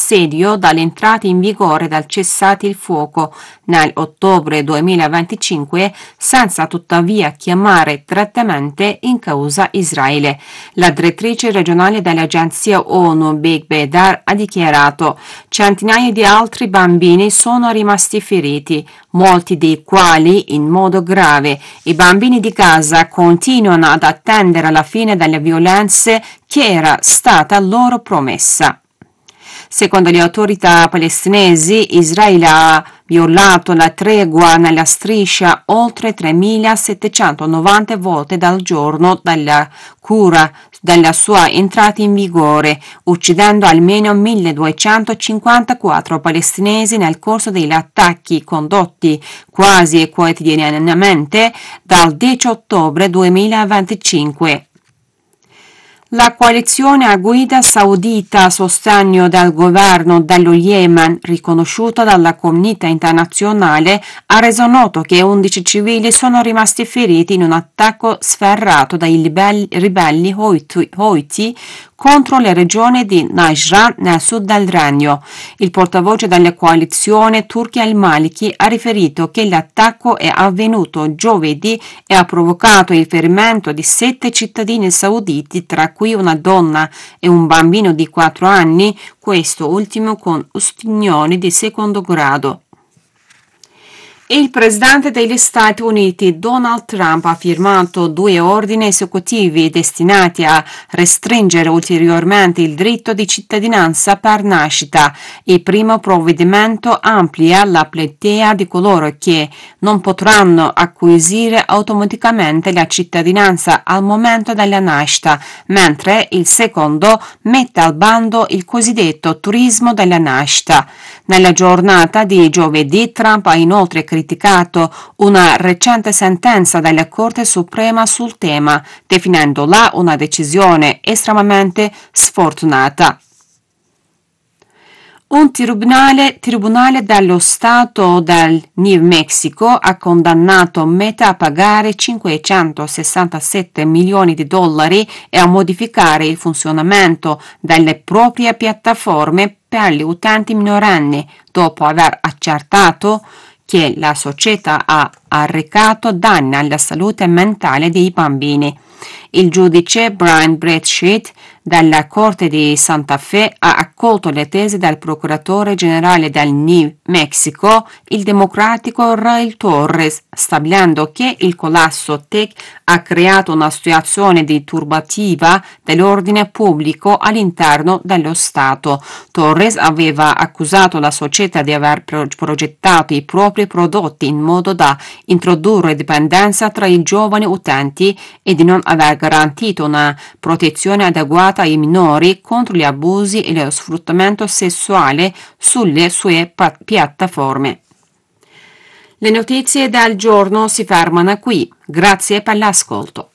l'assedio dall'entrata in vigore del cessate il fuoco nell'ottobre 2025, senza tuttavia chiamare direttamente in causa Israele. La direttrice regionale dell'agenzia ONU Big Bedar ha dichiarato: centinaia di altri bambini sono rimasti feriti, molti dei quali in modo grave. I bambini di Gaza continuano ad attendere la fine delle violenze che era stata loro promessa. Secondo le autorità palestinesi, Israele ha violato la tregua nella striscia oltre 3.790 volte dal giorno della sua entrata in vigore, uccidendo almeno 1.254 palestinesi nel corso degli attacchi condotti quasi quotidianamente dal 10 ottobre 2025. La coalizione a guida saudita a sostegno del governo dello Yemen, riconosciuta dalla comunità internazionale, ha reso noto che 11 civili sono rimasti feriti in un attacco sferrato dai ribelli Houthi contro le regioni di Najran nel sud del Regno. Il portavoce della coalizione Turchi al-Maliki ha riferito che l'attacco è avvenuto giovedì e ha provocato il ferimento di 7 cittadini sauditi, tra cui una donna e un bambino di 4 anni, questo ultimo con ustioni di secondo grado. Il presidente degli Stati Uniti Donald Trump ha firmato 2 ordini esecutivi destinati a restringere ulteriormente il diritto di cittadinanza per nascita. Il primo provvedimento amplia la platea di coloro che non potranno acquisire automaticamente la cittadinanza al momento della nascita, mentre il secondo mette al bando il cosiddetto turismo della nascita. Nella giornata di giovedì Trump ha inoltre criticato una recente sentenza della Corte Suprema sul tema, definendola una decisione estremamente sfortunata. Un tribunale dello Stato del New Mexico ha condannato Meta a pagare $567 milioni e a modificare il funzionamento delle proprie piattaforme per gli utenti minorenni, dopo aver accertato che la società ha arrecato danni alla salute mentale dei bambini. Il giudice Brian Bradstreet della Corte di Santa Fe ha accolto le tesi del procuratore generale del New Mexico, il democratico Raul Torres, stabilendo che il collasso tech ha creato una situazione di turbativa dell'ordine pubblico all'interno dello Stato. Torres aveva accusato la società di aver progettato i propri prodotti in modo da introdurre dipendenza tra i giovani utenti e di non aver garantito una protezione adeguata ai minori contro gli abusi e lo sfruttamento sessuale sulle sue piattaforme. Le notizie del giorno si fermano qui. Grazie per l'ascolto.